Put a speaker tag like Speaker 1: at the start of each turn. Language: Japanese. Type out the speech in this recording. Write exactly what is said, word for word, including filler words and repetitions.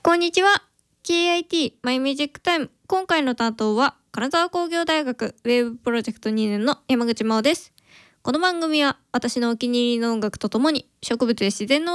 Speaker 1: こんにちは。 ケーアイティー マイミュージックタイム。今回の担当は金沢工業大学ウェーブプロジェクトにねんの山口真央です。この番組は私のお気に入りの音楽とともに植物や自然の